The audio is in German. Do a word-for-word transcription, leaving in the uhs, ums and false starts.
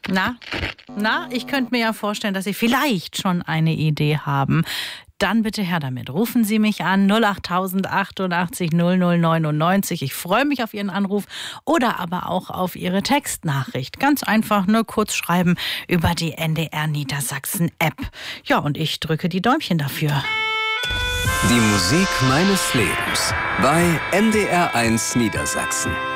Na, na, ich könnte mir ja vorstellen, dass Sie vielleicht schon eine Idee haben. Dann bitte her damit. Rufen Sie mich an null acht tausend achtundachtzig null null neunundneunzig. Ich freue mich auf Ihren Anruf oder aber auch auf Ihre Textnachricht. Ganz einfach nur kurz schreiben über die N D R Niedersachsen App. Ja, und ich drücke die Däumchen dafür. Die Musik meines Lebens bei N D R eins Niedersachsen.